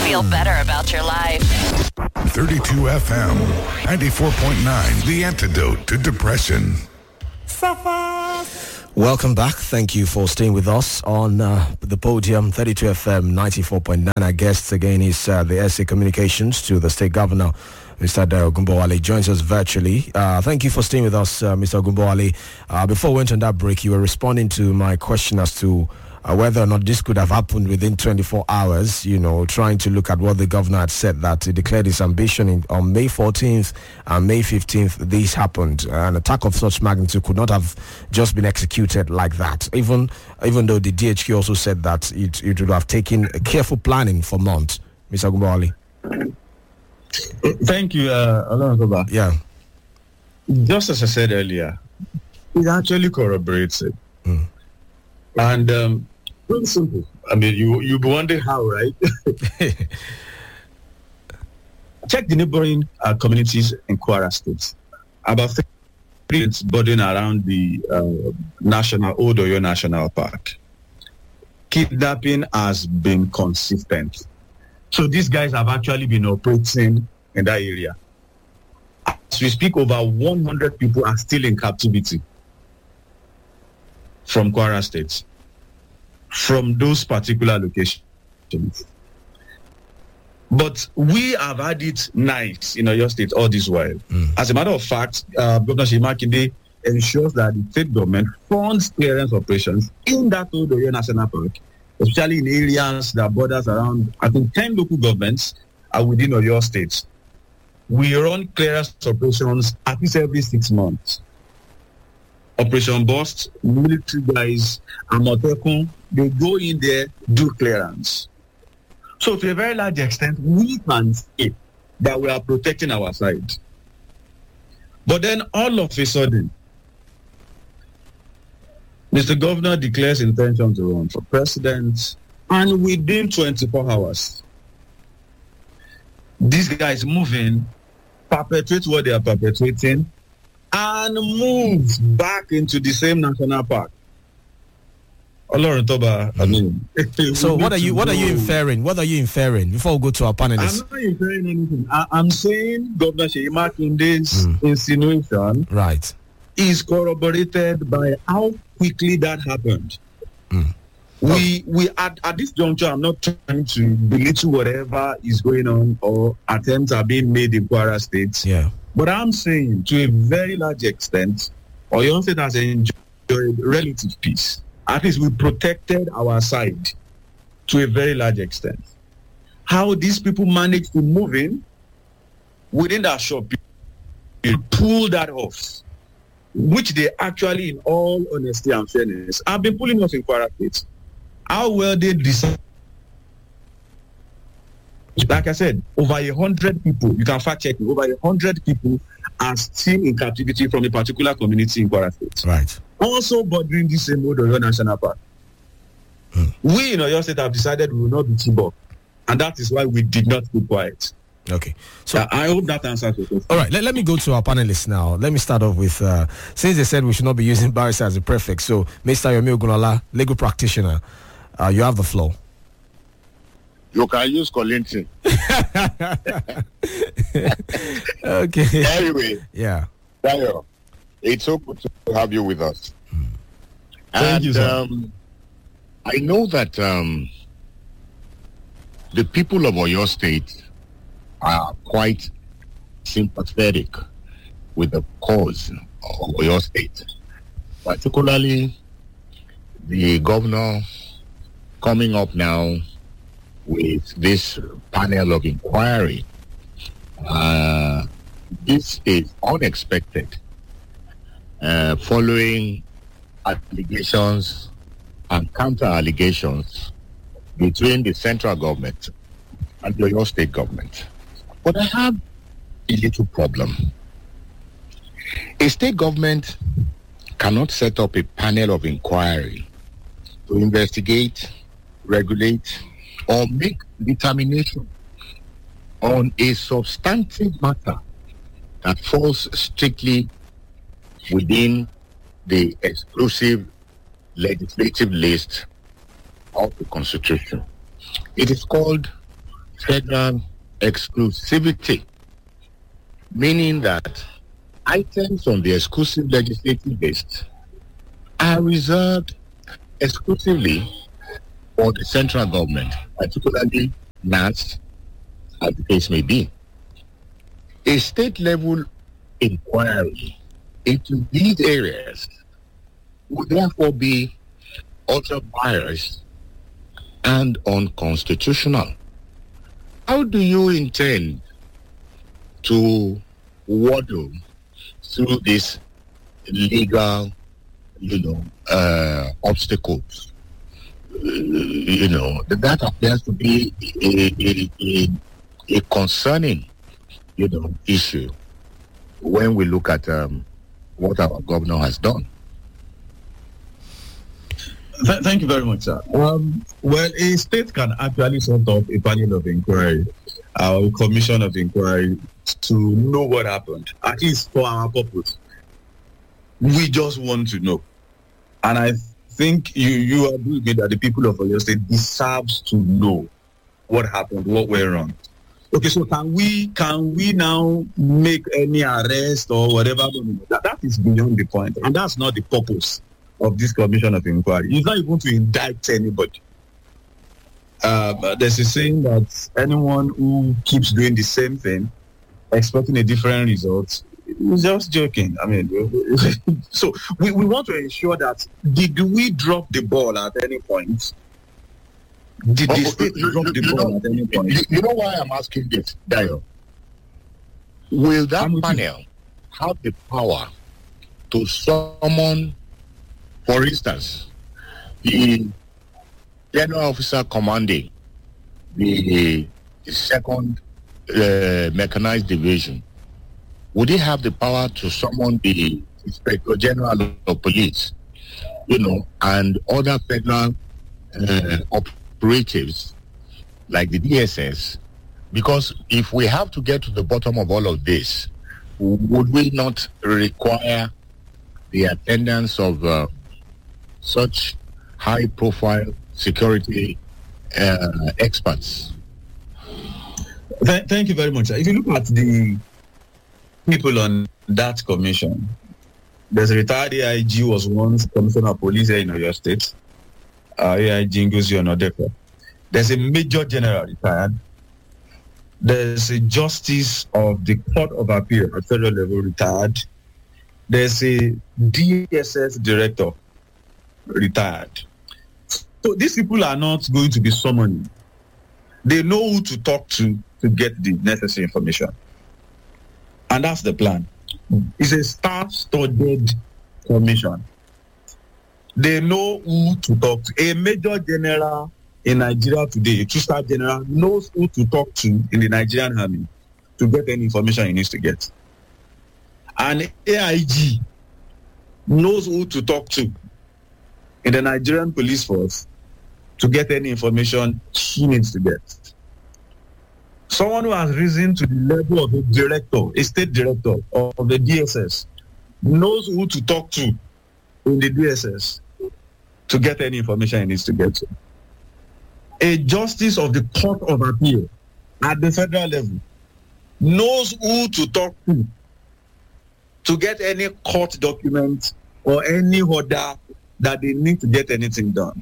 Feel better about your life. 32 FM, 94.9, the antidote to depression. Welcome back. Thank you for staying with us on the podium. 32 FM 94.9. Our guest again is the SA Communications to the State Governor, Mr. Dayo Ogunbowale, joins us virtually. Thank you for staying with us, Mr. Ogunbowale. Before we went on that break, you were responding to my question as to whether or not this could have happened within 24 hours, trying to look at what the governor had said, that he declared his ambition on May 14th and May 15th. This happened. An attack of such magnitude could not have just been executed like that, even though the DHQ also said that it would have taken careful planning for months. Mr. Ogunbowale. Thank you, Alonso. Yeah. Just as I said earlier, it actually corroborates it. And very simple. I mean, you'll be wondering how, right? Check the neighboring communities in Kwara State. About 3 streets bordering around the Old Oyo National Park. Kidnapping has been consistent. So these guys have actually been operating in that area. As we speak, over 100 people are still in captivity from Kwara State, from those particular locations. But we have had it nice in Oyo State all this while. As a matter of fact, Governor Seyi Makinde ensures that the state government funds clearance operations in that Old Oyo National Park, especially in areas that borders around, I think, 10 local governments are within Oyo State. We run clearance operations at least every 6 months. Operation Bust, military guys, Amotekun, they go in there, do clearance. So to a very large extent, we can say that we are protecting our side. But then all of a sudden, Mr. Governor declares intention to run for president, and within 24 hours, these guys move in, perpetrate what they are perpetrating, and moves back into the same national park. So what are you inferring? What are you inferring before we go to our panelists? I'm not inferring anything. I'm saying Governor Seyi Makinde's insinuation is corroborated by how quickly that happened. We at this juncture, I'm not trying to belittle whatever is going on or attempts are being made in Kwara State. Yeah. But I'm saying, to a very large extent, Oyo State has enjoyed relative peace. At least we protected our side to a very large extent. How these people managed to move in within that short period, pull that off, which they actually, in all honesty and fairness, have been pulling off in Kwara State. How well they decide. Like I said, over 100 people, you can fact check me, over 100 people are still in captivity from a particular community in Kwara State. Right. Also bordering the same Old Oyo National Park. We in Oyo State have decided we will not be Chibok, and that is why we did not keep quiet. Okay. So I hope that answers your question. All right, let me go to our panelists now. Let me start off with, since they said we should not be using barrister as a prefix, so Mr. Yomi Ogunlola, legal practitioner, you have the floor. You can use Colinton. Okay. Anyway. Yeah. Dayo, it's so good to have you with us. Thank you, sir. I know that the people of Oyo State are quite sympathetic with the cause of Oyo State, particularly the governor coming up now with this panel of inquiry. This is unexpected, following allegations and counter-allegations between the central government and the Oyo State government. But I have a little problem. A state government cannot set up a panel of inquiry to investigate, regulate, or make determination on a substantive matter that falls strictly within the exclusive legislative list of the Constitution. It is called federal exclusivity, meaning that items on the exclusive legislative list are reserved exclusively for the central government, particularly NAS, as the case may be. A state-level inquiry into these areas would therefore be ultra-biased and unconstitutional. How do you intend to waddle through these legal, obstacles? That appears to be a concerning, issue when we look at what our governor has done. Thank you very much, sir. Well, a state can actually set up a panel of inquiry, a commission of inquiry to know what happened, at least for our purpose. We just want to know. And I think you agree with me that the people of Oyo State deserves to know what happened, what went wrong. Okay, so can we now make any arrest or whatever? That is beyond the point, and that's not the purpose of this commission of inquiry. It's not even to indict anybody. There's a saying that anyone who keeps doing the same thing, expecting a different result, is just joking. I mean, so we want to ensure that did we drop the ball at any point? Did the state drop the ball at any point? You know why I'm asking this, Dayo? Will that panel have the power to summon, for instance, the general officer commanding the second mechanized division? Would he have the power to summon the inspector general of police, and other federal operatives like the DSS? Because if we have to get to the bottom of all of this, would we not require the attendance of such high-profile security experts? Thank you very much. If you look at the people on that commission, there's a retired AIG was once commissioner of police here in Oyo State, AIG Ngozi Onodeko. There's a major general retired. There's a justice of the Court of Appeal at federal level retired. There's a DSS director retired. So these people are not going to be summoned. They know who to talk to get the necessary information. And that's the plan. It's a star-studded commission. They know who to talk to. A major general in Nigeria today, a two-star general, knows who to talk to in the Nigerian army to get any information he needs to get. And AIG knows who to talk to in the Nigerian police force to get any information he needs to get. Someone who has risen to the level of a director, a state director of the DSS, knows who to talk to in the DSS to get any information he needs to get to. A justice of the Court of Appeal at the federal level knows who to talk to get any court document or any order that they need to get anything done.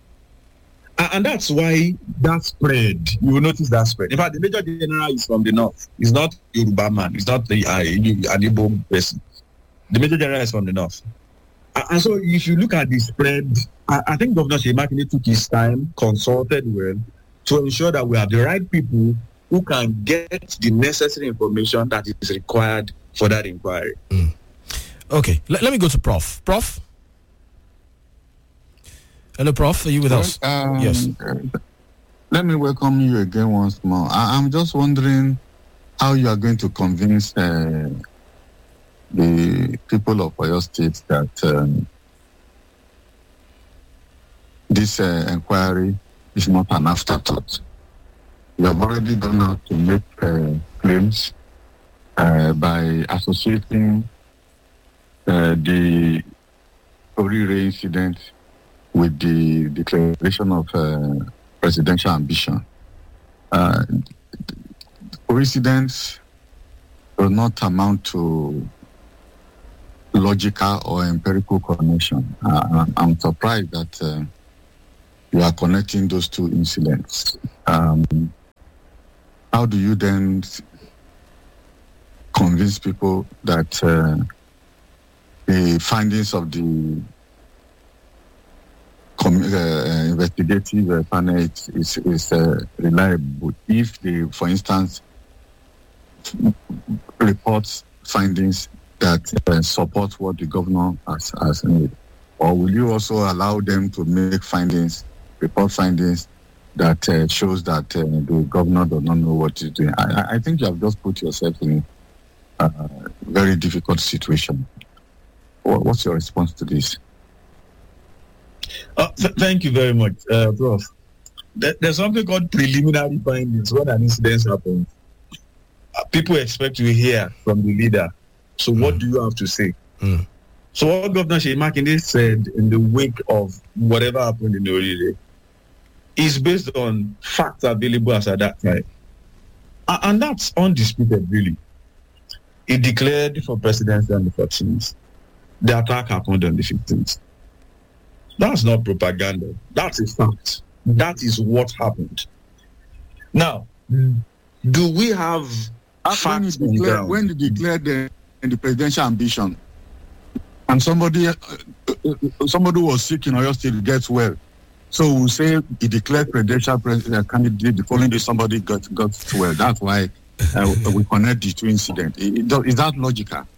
And that's why that spread, you will notice that spread. In fact, the major general is from the north. He's not Yoruba man. He's not an Igbo person. The major general is from the north. And so if you look at the spread, I think Governor Seyi Makinde took his time, consulted well, to ensure that we have the right people who can get the necessary information that is required for that inquiry. Okay, let me go to Prof. Prof? Hello, Prof. Are you with us? Yes. Let me welcome you again once more. I'm just wondering how you are going to convince the people of Oyo State that this inquiry is not an afterthought. You have already gone out to make claims by associating the Orire incident with the declaration of presidential ambition. coincidence does not amount to logical or empirical connection. I'm surprised that you are connecting those two incidents. How do you then convince people that the findings of the investigative panel is reliable if they, for instance, reports findings that support what the governor has made? Or will you also allow them to make report findings that shows that the governor does not know what he's doing? I think you have just put yourself in a very difficult situation. What's your response to this? Thank you very much, Prof. There's something called preliminary findings when an incident happens. People expect to hear from the leader. So what do you have to say? So what Governor Seyi Makinde said in the wake of whatever happened in the holiday is based on facts available as at that time. And that's undisputed, really. He declared for presidency on the 14th. The attack happened on the 15th. That's not propaganda. That's a fact. That is what happened. Now, do we have facts on ground? When you declared the presidential ambition, and somebody was sick in Oyo State gets well, so we'll say he declared presidential candidate. The following day, somebody got well. That's why we connect the two incidents. Is that logical?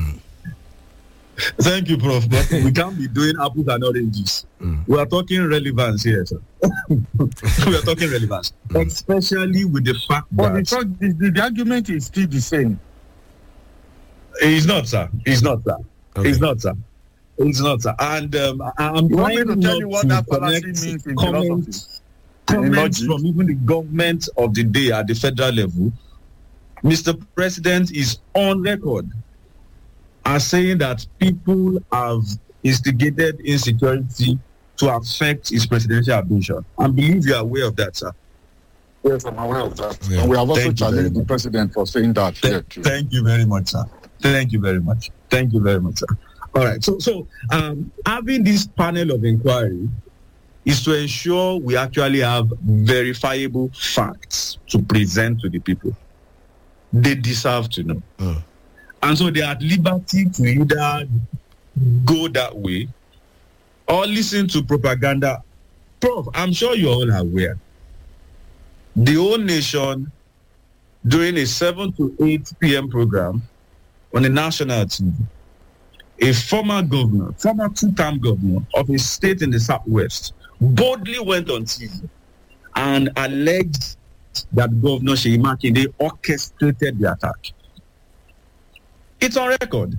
Thank you, Prof. But we can't be doing apples and oranges. We are talking relevance here, sir. We are talking relevance, especially with the fact that the argument is still the same. It's not, sir. It's not, sir. Okay. It's not, sir. It's not, sir. And I'm trying to tell you what that fallacy means in comments from even the government of the day at the federal level. Mr. President is on record as saying that people have instigated insecurity to affect his presidential ambition. I believe you are aware of that, sir. Yes, I'm aware of that. Yeah. And we have also challenged the president for saying that. Thank you very much, sir. Thank you very much. Thank you very much, sir. All right. So having this panel of inquiry is to ensure we actually have verifiable facts to present to the people. They deserve to know. And so they are at liberty to either go that way or listen to propaganda. Prof, I'm sure you're all aware. The whole nation, during a 7 to 8 p.m. program on the national TV, a former two-term governor of a state in the Southwest boldly went on TV and alleged that Governor Seyi Makinde orchestrated the attack. It's on record.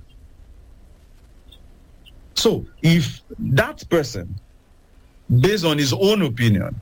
So if that person, based on his own opinion,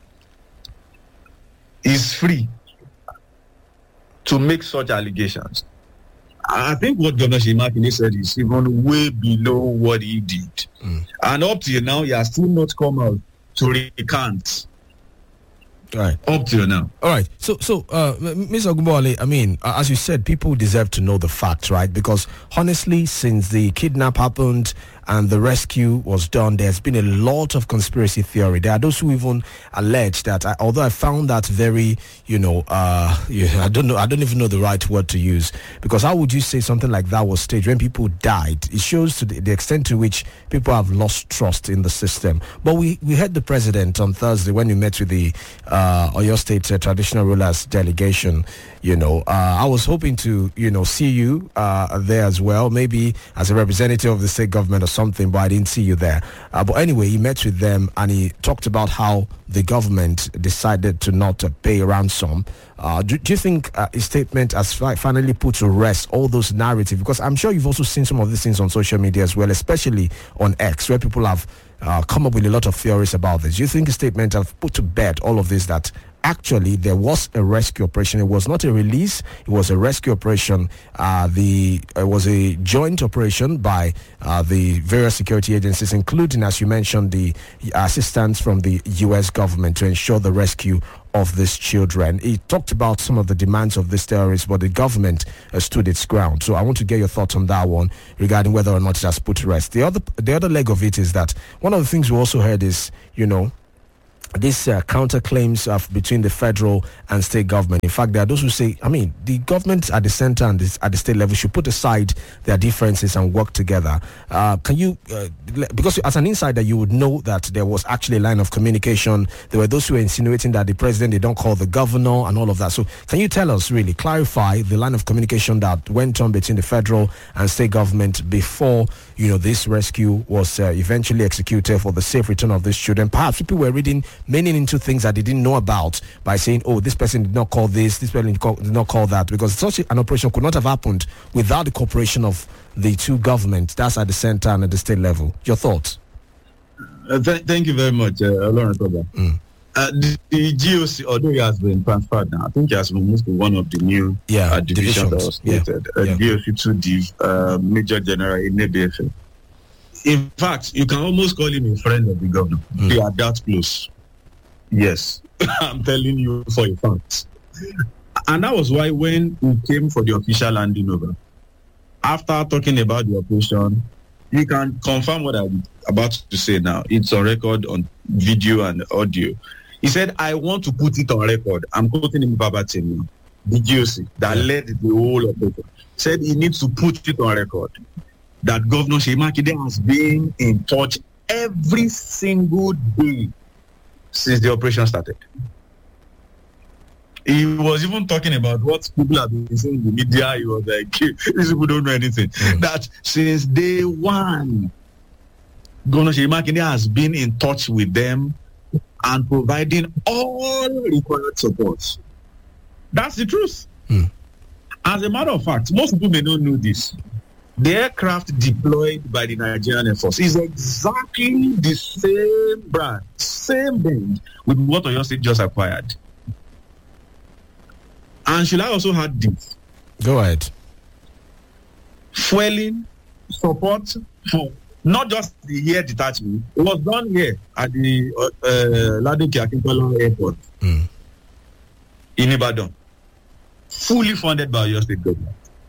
is free to make such allegations, I think what Governor Seyi Makinde said is even way below what he did. And up to now, he has still not come out to recant. Right. Up to now. All right. So, Ms. Ogunbowale, I mean, as you said, people deserve to know the facts, right? Because honestly, since the kidnap happened and the rescue was done, there's been a lot of conspiracy theory. There are those who even allege that, although I found that very, I don't even know the right word to use, because how would you say something like that was staged when people died? It shows to the extent to which people have lost trust in the system. But we heard the president on Thursday when he met with the Oyo State Traditional Rulers delegation. I was hoping to, see you there as well, maybe as a representative of the state government or something, but I didn't see you there. But anyway, he met with them and he talked about how the government decided to not pay ransom. Do you think his statement has finally put to rest all those narratives? Because I'm sure you've also seen some of these things on social media as well, especially on X, where people have come up with a lot of theories about this. Do you think his statement have put to bed all of this, that actually there was a rescue operation? It was not a release, it was a rescue operation. It was a joint operation by the various security agencies, including, as you mentioned, the assistance from the U.S. government to ensure the rescue of these children. He talked about some of the demands of these terrorists, but the government stood its ground. So I want to get your thoughts on that one regarding whether or not it has put to rest. The other leg of it is that one of the things we also heard is, this counterclaims between the federal and state government. In fact, there are those who say, the government at the center and at the state level should put aside their differences and work together. Can you, because as an insider, you would know that there was actually a line of communication. There were those who were insinuating that the president, they don't call the governor and all of that. So can you tell us, really, clarify the line of communication that went on between the federal and state government before, this rescue was eventually executed for the safe return of these children? Perhaps people were reading meaning into things that they didn't know about by saying, this person did not call this person did not call that, because such an operation could not have happened without the cooperation of the two governments, that's at the center and at the state level. Your thoughts? Thank you very much, Lawrence. The GOC, although he has been transferred now, I think he has been moved to one of the new divisions that was created. GOC 2 Div, Major General in ABFA. In fact, you can almost call him a friend of the governor. They are that close. Yes, I'm telling you for a fact. And that was why when we came for the official landing over, after talking about the operation, you can confirm what I'm about to say now. It's on record on video and audio. He said, I want to put it on record. I'm quoting him verbatim now. The GOC that led the whole operation said he needs to put it on record that Governor Seyi Makinde has been in touch every single day since the operation started. He was even talking about what people have been saying in the media. He was like, these people don't know anything. That since day one, Governor Seyi Makinde has been in touch with them and providing all required support. That's the truth. As a matter of fact, most people may not know this. The aircraft deployed by the Nigerian Air Force is exactly the same brand, same brand with what Oyo State just acquired. And should I also add this? Go ahead. Fueling, support for not just the air detachment. It was done here at the Ladoke Akintola Airport in Ibadan. Fully funded by Oyo State government.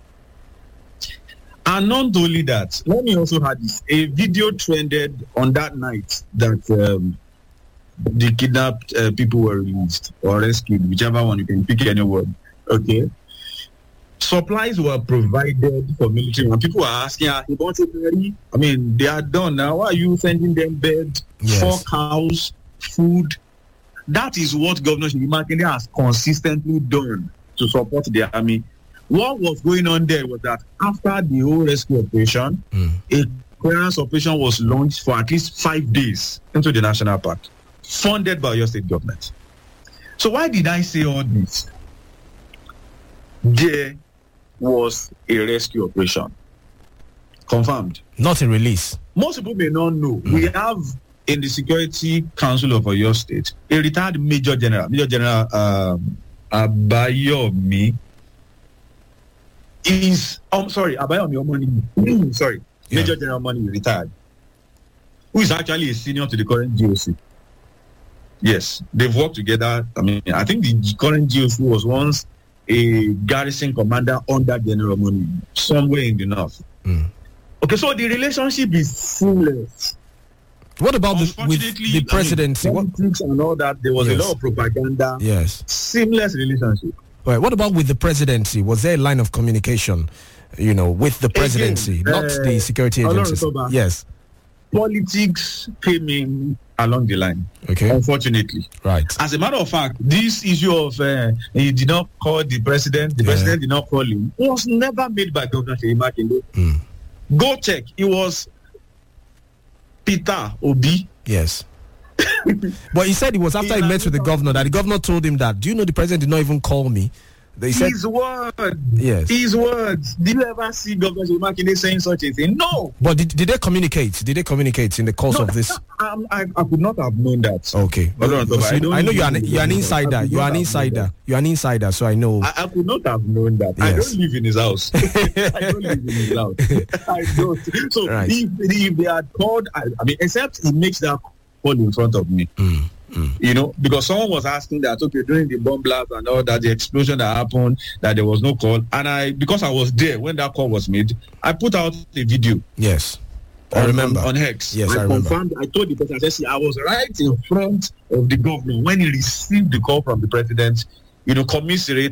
And not only that, let me also add this. A video trended on that night that the kidnapped people were released or rescued, whichever one, you can pick any word. Okay. Supplies were provided for military, and people are asking, they are done now. Why are you sending them bed, 4 cows, food? That is what Governor Seyi Makinde has consistently done to support the army. What was going on there was that after the whole rescue operation, a clearance operation was launched for at least 5 days into the national park, funded by your state government. So why did I say all this? There was a rescue operation. Confirmed. Not a release. Most people may not know. We have in the Security Council of Oyo State a retired Major General Abayomi. Abayomi Omoni. Major General Omoni retired. Who is actually a senior to the current GOC. Yes, they've worked together. I think the current GOC was once a garrison commander under General Omoni, somewhere in the north. Okay, so the relationship is seamless. What about with the presidency? Politics and all that, there was a lot of propaganda. Yes. Seamless relationship. Right. What about with the presidency? Was there a line of communication, with the presidency, not the security agencies? Yes. Politics came in along the line. Okay. Unfortunately. Right. As a matter of fact, this issue of he did not call the president did not call him, was never made by Governor Seyi Makinde. Go check. It was Peter Obi. Yes. But he said it was after he met with the governor that the governor told him that, do you know the president did not even call me? They said, his words. Yes. His words. Did you ever see Governor Seyi Makinde saying such a thing? No. But did they communicate? Did they communicate in the course of this? I could not have known that. Okay. I know you're an insider. You're an insider, so I know. I could not have known that. Yes. I don't live in his house. I don't live in his house. I don't. So if they had called, except he makes that call in front of me. You know, because someone was asking that, okay, during the bomb blast and all that, the explosion that happened, that there was no call. And because I was there when that call was made, I put out a video. Yes. I remember. On Hex. Yes, I confirmed. I told the person, I said, see, I was right in front of the governor when he received the call from the president, you know, commiserate